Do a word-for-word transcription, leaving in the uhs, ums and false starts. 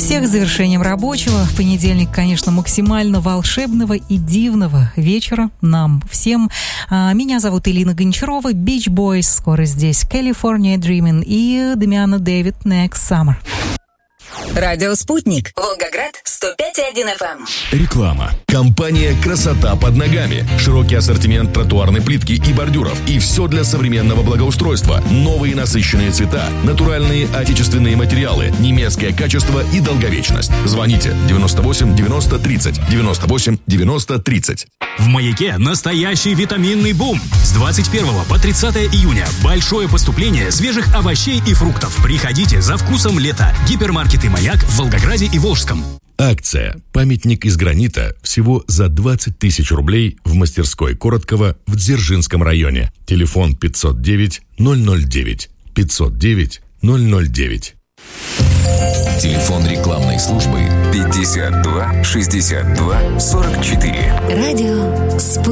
Всех с завершением рабочего. В понедельник, конечно, максимально волшебного и дивного вечера нам всем. Меня зовут Элина Гончарова. Beach Boys скоро здесь. California Dreaming и Дамиана Дэвид Next Summer. Радио «Спутник». Волгоград, сто пять и один эф эм. Реклама. Компания «Красота под ногами». Широкий ассортимент тротуарной плитки и бордюров. И все для современного благоустройства. Новые насыщенные цвета, натуральные отечественные материалы, немецкое качество и долговечность. Звоните девяносто восемь девяносто тридцать, девяносто восемь девяносто тридцать. В «Маяке» настоящий витаминный бум. С двадцать первого по тридцатое июня большое поступление свежих овощей и фруктов. Приходите за вкусом лета. Гипермаркеты «Маяк» в Волгограде и Волжском. Акция «Памятник из гранита» всего за двадцать тысяч рублей в мастерской Короткова в Дзержинском районе. Телефон пятьсот девять ноль ноль девять. пятьсот девять ноль ноль девять. Телефон рекламной службы пятьдесят два шестьдесят два сорок четыре. Радио «Спутник».